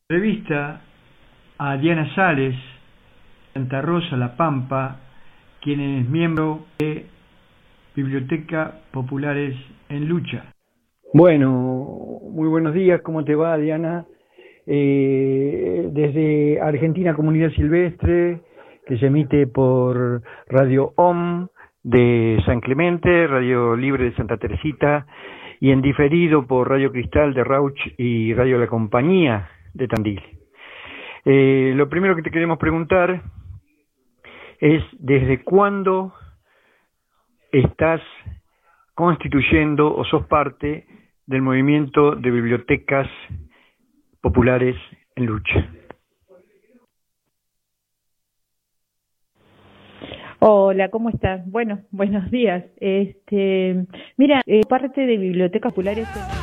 Entrevista a Diana Sales, Santa Rosa, La Pampa, quien es miembro de Biblioteca Populares en Lucha. Bueno, muy buenos días, ¿cómo te va, Diana? Desde Argentina Comunidad Silvestre, que se emite por Radio OM de San Clemente, Radio Libre de Santa Teresita, y en diferido por Radio Cristal de Rauch y Radio La Compañía de Tandil. Lo primero que te queremos preguntar es ¿desde cuándo estás constituyendo o sos parte del movimiento de bibliotecas populares en lucha? Hola, ¿cómo estás? Bueno, buenos días. Mira, parte de Bibliotecas Populares